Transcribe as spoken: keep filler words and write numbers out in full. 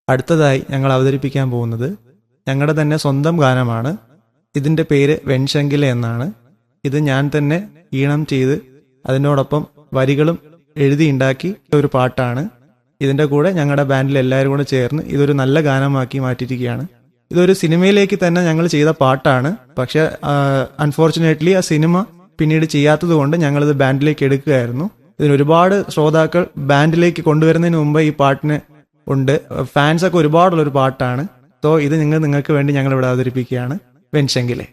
അടുത്തതായി ഞങ്ങൾ അവതരിപ്പിക്കാൻ പോകുന്നത് ഞങ്ങളുടെ തന്നെ സ്വന്തം ഗാനമാണ്. ഇതിൻ്റെ പേര് വെൺശങ്കില എന്നാണ്. ഇത് ഞാൻ തന്നെ ഈണം ചെയ്ത് അതിനോടൊപ്പം വരികളും എഴുതിയുണ്ടാക്കി ഒരു പാട്ടാണ്. ഇതിൻ്റെ കൂടെ ഞങ്ങളുടെ ബാൻഡിൽ എല്ലാവരും കൂടെ ചേർന്ന് ഇതൊരു നല്ല ഗാനമാക്കി മാറ്റിയിരിക്കുകയാണ്. ഇതൊരു സിനിമയിലേക്ക് തന്നെ ഞങ്ങൾ ചെയ്ത പാട്ടാണ്. പക്ഷെ അൺഫോർച്ചുനേറ്റ്ലി ആ സിനിമ പിന്നീട് ചെയ്യാത്തത് കൊണ്ട് ഞങ്ങളിത് ബാൻഡിലേക്ക് എടുക്കുകയായിരുന്നു. ഇതിന് ഒരുപാട് ശ്രോതാക്കൾ ബാൻഡിലേക്ക് കൊണ്ടുവരുന്നതിന് മുമ്പ് ഈ പാട്ടിന് ഉണ്ട്. ഫാൻസൊക്കെ ഒരുപാടുള്ളൊരു പാട്ടാണ്. സോ ഇത് നിങ്ങൾ നിങ്ങൾക്ക് വേണ്ടി ഞങ്ങൾ ഇവിടെ അവതരിപ്പിക്കുകയാണ് വെൺശങ്കിലെ.